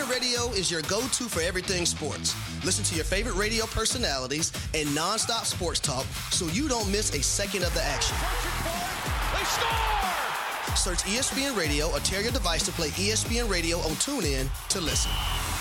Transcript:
ESPN Radio is your go-to for everything sports. Listen to your favorite radio personalities and non-stop sports talk so you don't miss a second of the action. They score! Search ESPN Radio or tear your device to play ESPN Radio on TuneIn to listen.